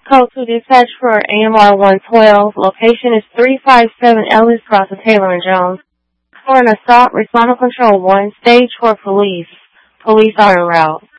Code to dispatch for AMR 112. Location is 357 Ellis Crossing Taylor and Jones. For an assault, respond to control 1. Stage for police. Police are en route.